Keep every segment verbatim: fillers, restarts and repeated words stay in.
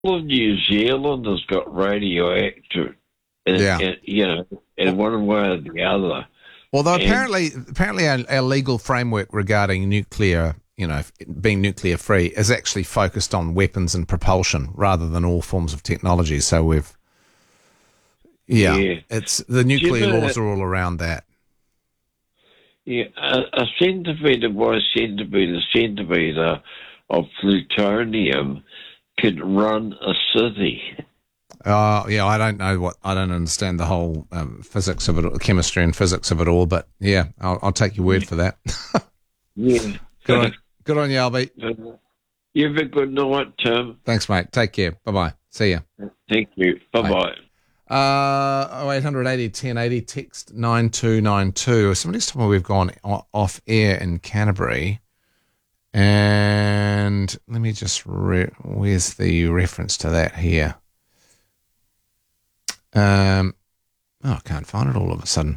of New Zealand has got radioactive, and, Yeah. and, you know, in one way or the other. Although And- apparently, apparently our, our legal framework regarding nuclear, you know, being nuclear free is actually focused on weapons and propulsion rather than all forms of technology. So we've, yeah, Yeah. it's the nuclear know laws that- are all around that. Yeah, a, a centimetre by a centimetre, centimetre of plutonium could run a city. Uh, yeah, I don't know what, I don't understand the whole um, physics of it, chemistry and physics of it all, but yeah, I'll, I'll take your word for that. Yeah. Good on, good on you, Albie. You have a good night, Tim. Thanks, mate. Take care. Bye-bye. See ya. Thank you. Bye-bye. Uh, oh eight hundred eighty ten eighty, text nine two nine two. Somebody's told me we've gone o- off air in Canterbury. And let me just, re- where's the reference to that here? Um, oh, I can't find it all of a sudden.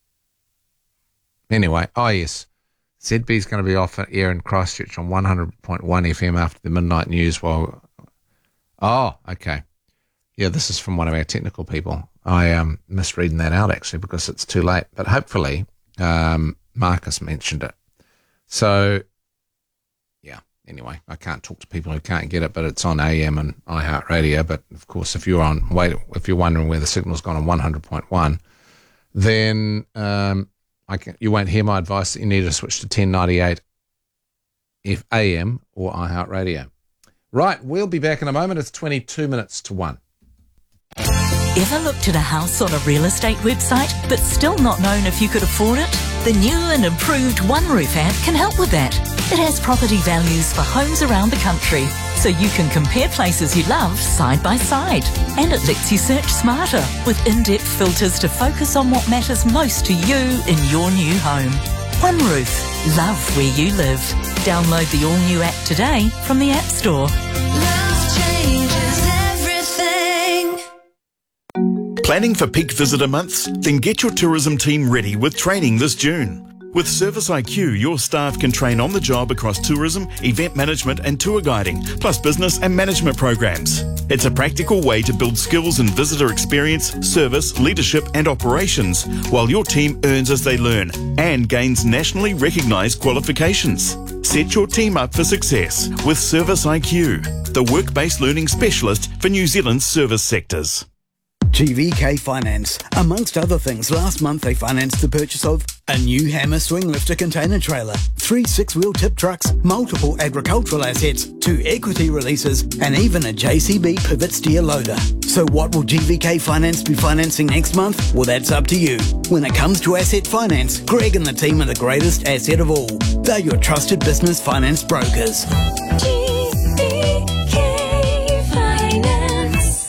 Anyway, oh yes. Z B's going to be off air in Christchurch on one hundred point one F M after the midnight news while... Oh, okay. Yeah, this is from one of our technical people. I um misreading that out actually because it's too late. But hopefully, um, Marcus mentioned it. So, yeah. Anyway, I can't talk to people who can't get it, but it's on A M and iHeartRadio. But of course, if you're on wait, if you're wondering where the signal's gone on one hundred point one, then um, I can, you won't hear my advice that you need to switch to ten ninety-eight F A M or iHeartRadio. Right, we'll be back in a moment. It's twenty-two minutes to one. Ever looked at a house on a real estate website but still not known if you could afford it? The new and improved OneRoof app can help with that. It has property values for homes around the country, so you can compare places you love side by side. And it lets you search smarter with in-depth filters to focus on what matters most to you in your new home. OneRoof. Love where you live. Download the all-new app today from the App Store. Love changes everything. Planning for peak visitor months? Then get your tourism team ready with training this June. With Service I Q, your staff can train on the job across tourism, event management and tour guiding, plus business and management programs. It's a practical way to build skills in visitor experience, service, leadership and operations, while your team earns as they learn and gains nationally recognised qualifications. Set your team up for success with Service I Q, the work-based learning specialist for New Zealand's service sectors. G V K Finance. Amongst other things, last month they financed the purchase of a new Hammer swing lifter container trailer, three six-wheel tip trucks, multiple agricultural assets, two equity releases, and even a J C B pivot steer loader. So what will G V K Finance be financing next month? Well, that's up to you. When it comes to asset finance, Greg and the team are the greatest asset of all. They're your trusted business finance brokers. G V K Finance.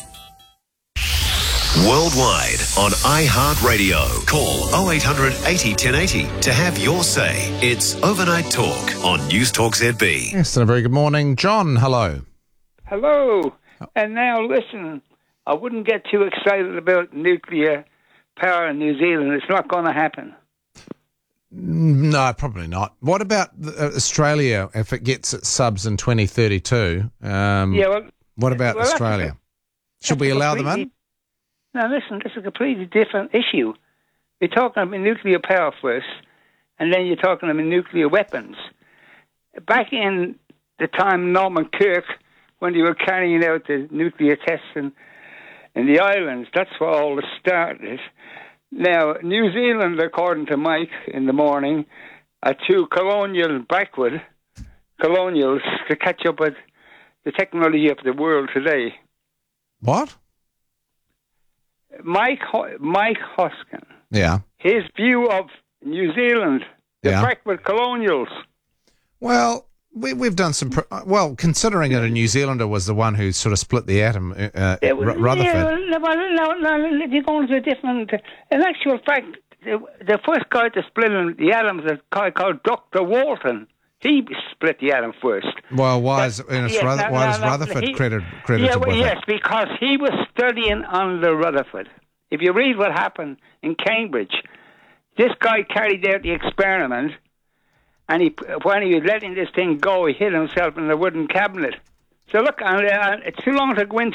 Worldwide on iHeartRadio. Call oh eight hundred eighty ten eighty to have your say. It's Overnight Talk on News Talk Z B. Yes, and a very good morning. John, hello. Hello. And now listen, I wouldn't get too excited about nuclear power in New Zealand. It's not going to happen. No, probably not. What about uh, Australia if it gets its subs in twenty thirty-two? Um, Yeah, well, what about well, that's Australia? a- Should we that's a allow them in? completely- Now listen, this is a completely different issue. You're talking about nuclear power first, and then you're talking about nuclear weapons. Back in the time Norman Kirk, when they were carrying out the nuclear tests in, in the islands, that's where all this started. Now, New Zealand, according to Mike in the morning, are too colonial backward, colonials, to catch up with the technology of the world today. What? Mike Ho- Mike Hoskin, Yeah. his view of New Zealand, the Yeah. backward colonials. Well, we, we've done some... Pro- well, considering that a New Zealander was the one who sort of split the atom, uh, Yeah, R- Rutherford. Yeah, well, no, no, no, you're going to a different... In actual fact, the, the first guy to split the atoms is a guy called Doctor Walton. He split the atom first. Well, why is, and it's Yeah, Ruther- no, why no, is no, Rutherford he- credit, credited yeah, well, with yes, it? because he was studying under Rutherford. If you read what happened in Cambridge, this guy carried out the experiment, and he, when he was letting this thing go, he hit himself in the wooden cabinet. So look, uh, uh, it's too long to go into